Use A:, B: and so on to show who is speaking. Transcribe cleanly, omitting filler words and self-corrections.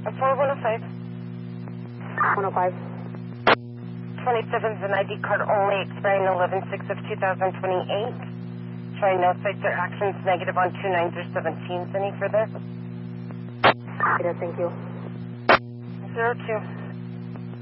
A: 4105.
B: 105.
A: 27 is an ID card only, expiring 11/6 of 2028. Showing no sites or actions negative on 29s or 17s. Any further?
B: Thank you.
A: 02.